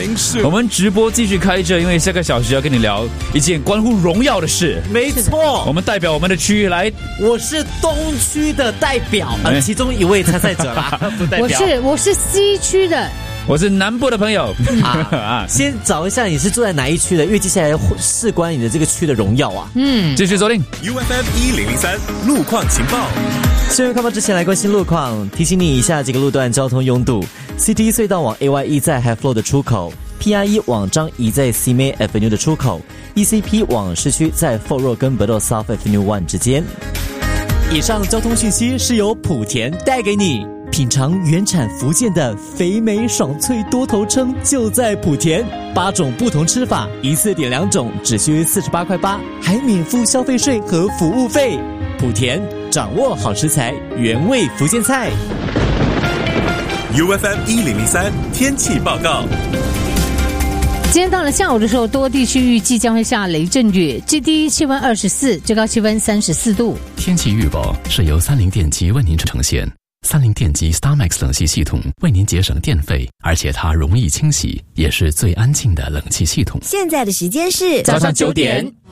Morning Show。 我们直播继续开着，因为下个小时要跟你聊一件关乎荣耀的事。 没错， 我们代表我们的区域来， 我是东区的代表，其中一位参赛者啦，不代表。 我是西区的。 我是南部的朋友先找一下你是住在哪一区的，因为接下来事关你的这个区的荣耀啊。 继续锁定 UFM 1003路况情报。 新闻开播之前来关心路况，提醒你以下几个路段交通拥堵：CT 隧道往 AYE 在 High Flow 的出口，PIE 往张仪在 Simei Avenue 的出口，ECP 往市区在 Fort Road 跟 Bedok South Avenue 1之间。以上交通讯息是由莆田带给你。品尝原产福建的肥美爽脆多头称就在莆田，8种不同吃法，一次点2种，只需48块8，还免付消费税和服务费。莆田掌握好食材，原味福建菜。 UFM 1003天气报告。 今天到了下午的时候，多地区预计将会下雷阵雨，最低气温24，最高气温34度。 天气预报是由30电机为您呈现。30电机 StarMax 冷气系统为您节省电费，而且它容易清洗，也是最安静的冷气系统。 现在的时间是早上9点。